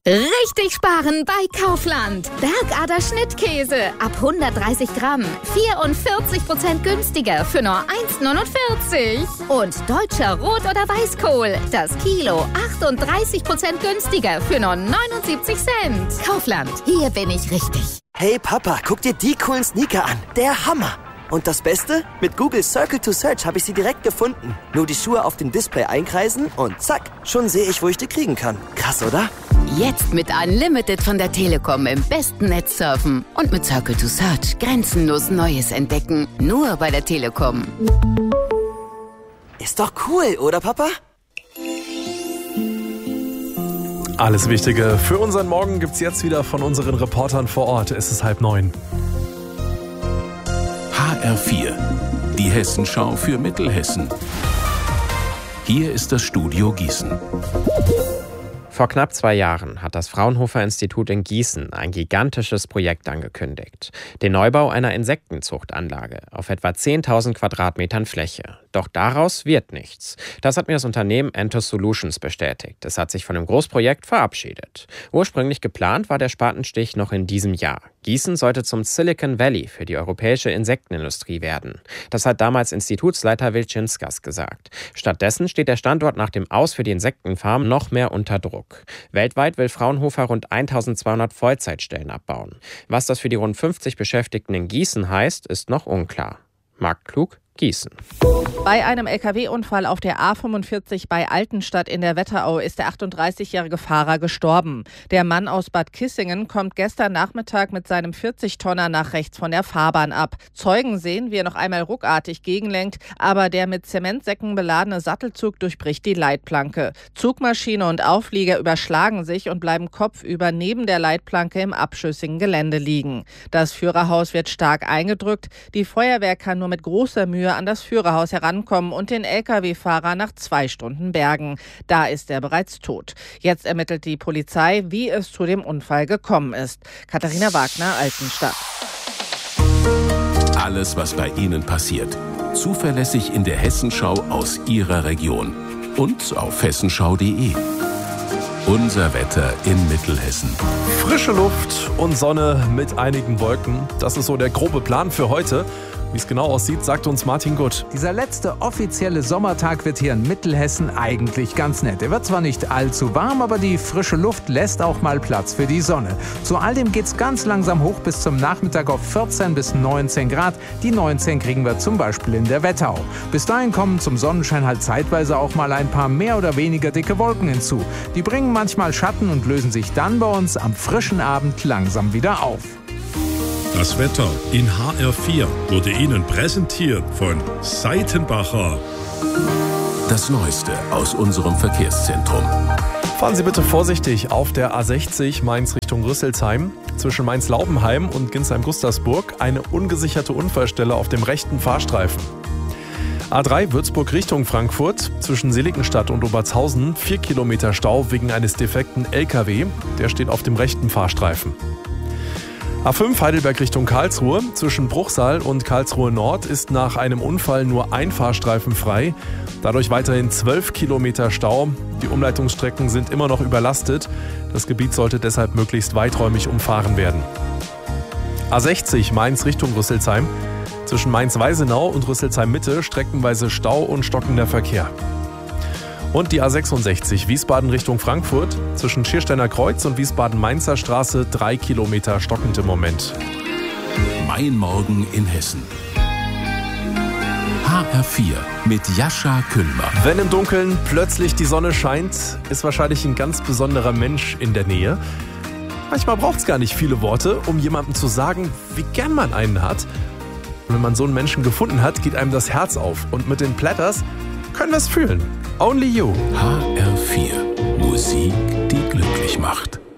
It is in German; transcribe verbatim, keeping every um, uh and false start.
Richtig sparen bei Kaufland. Bergader Schnittkäse ab hundertdreißig Gramm. vierundvierzig Prozent günstiger für nur eins Komma neunundvierzig. Und deutscher Rot- oder Weißkohl. Das Kilo achtunddreißig Prozent günstiger für nur neunundsiebzig Cent. Kaufland, hier bin ich richtig. Hey Papa, guck dir die coolen Sneaker an. Der Hammer. Und das Beste? Mit Google Circle to Search habe ich sie direkt gefunden. Nur die Schuhe auf dem Display einkreisen und zack, schon sehe ich, wo ich die kriegen kann. Krass, oder? Jetzt mit Unlimited von der Telekom im besten Netz surfen. Und mit Circle to Search grenzenlos Neues entdecken. Nur bei der Telekom. Ist doch cool, oder Papa? Alles Wichtige für unseren Morgen gibt's jetzt wieder von unseren Reportern vor Ort. Es ist halb neun. H R vier, die Hessenschau für Mittelhessen. Hier ist das Studio Gießen. Vor knapp zwei Jahren hat das Fraunhofer-Institut in Gießen ein gigantisches Projekt angekündigt. Den Neubau einer Insektenzuchtanlage auf etwa zehntausend Quadratmetern Fläche. Doch daraus wird nichts. Das hat mir das Unternehmen Entos Solutions bestätigt. Es hat sich von dem Großprojekt verabschiedet. Ursprünglich geplant war der Spatenstich noch in diesem Jahr. Gießen sollte zum Silicon Valley für die europäische Insektenindustrie werden. Das hat damals Institutsleiter Wilczynskas gesagt. Stattdessen steht der Standort nach dem Aus für die Insektenfarm noch mehr unter Druck. Weltweit will Fraunhofer rund eintausendzweihundert Vollzeitstellen abbauen. Was das für die rund fünfzig Beschäftigten in Gießen heißt, ist noch unklar. Marc Klug, Gießen. Bei einem L K W-Unfall auf der A fünfundvierzig bei Altenstadt in der Wetterau ist der achtunddreißigjährige Fahrer gestorben. Der Mann aus Bad Kissingen kommt gestern Nachmittag mit seinem vierzig-Tonner nach rechts von der Fahrbahn ab. Zeugen sehen, wie er noch einmal ruckartig gegenlenkt, aber der mit Zementsäcken beladene Sattelzug durchbricht die Leitplanke. Zugmaschine und Auflieger überschlagen sich und bleiben kopfüber neben der Leitplanke im abschüssigen Gelände liegen. Das Führerhaus wird stark eingedrückt. Die Feuerwehr kann nur mit großer Mühe an das Führerhaus herankommen und den L K W-Fahrer nach zwei Stunden bergen. Da ist er bereits tot. Jetzt ermittelt die Polizei, wie es zu dem Unfall gekommen ist. Katharina Wagner, Altenstadt. Alles, was bei Ihnen passiert. Zuverlässig in der Hessenschau aus Ihrer Region. Und auf hessenschau punkt de. Unser Wetter in Mittelhessen. Frische Luft und Sonne mit einigen Wolken. Das ist so der grobe Plan für heute. Wie es genau aussieht, sagt uns Martin Gutt. Dieser letzte offizielle Sommertag wird hier in Mittelhessen eigentlich ganz nett. Er wird zwar nicht allzu warm, aber die frische Luft lässt auch mal Platz für die Sonne. Zu all dem geht's ganz langsam hoch bis zum Nachmittag auf vierzehn bis neunzehn Grad. Die neunzehn kriegen wir zum Beispiel in der Wetterau. Bis dahin kommen zum Sonnenschein halt zeitweise auch mal ein paar mehr oder weniger dicke Wolken hinzu. Die bringen manchmal Schatten und lösen sich dann bei uns am frischen Abend langsam wieder auf. Das Wetter in H R vier wurde Ihnen präsentiert von Seitenbacher. Das Neueste aus unserem Verkehrszentrum. Fahren Sie bitte vorsichtig auf der A sechzig Mainz Richtung Rüsselsheim. Zwischen Mainz-Laubenheim und Ginsheim-Gustersburg eine ungesicherte Unfallstelle auf dem rechten Fahrstreifen. A drei Würzburg Richtung Frankfurt. Zwischen Seligenstadt und Obertshausen vier Kilometer Stau wegen eines defekten L K W. Der steht auf dem rechten Fahrstreifen. A fünf Heidelberg Richtung Karlsruhe. Zwischen Bruchsal und Karlsruhe Nord ist nach einem Unfall nur ein Fahrstreifen frei. Dadurch weiterhin zwölf Kilometer Stau. Die Umleitungsstrecken sind immer noch überlastet. Das Gebiet sollte deshalb möglichst weiträumig umfahren werden. A sechzig Mainz Richtung Rüsselsheim. Zwischen Mainz-Weisenau und Rüsselsheim-Mitte streckenweise Stau und stockender Verkehr. Und die A sechsundsechzig Wiesbaden Richtung Frankfurt. Zwischen Schiersteiner Kreuz und Wiesbaden-Mainzer Straße drei Kilometer stockend im Moment. Mein Morgen in Hessen. H R vier mit Jascha Küllmer. Wenn im Dunkeln plötzlich die Sonne scheint, ist wahrscheinlich ein ganz besonderer Mensch in der Nähe. Manchmal braucht es gar nicht viele Worte, um jemandem zu sagen, wie gern man einen hat. Und wenn man so einen Menschen gefunden hat, geht einem das Herz auf. Und mit den Platters können wir es fühlen. Only You. H R vier. Musik, die glücklich macht.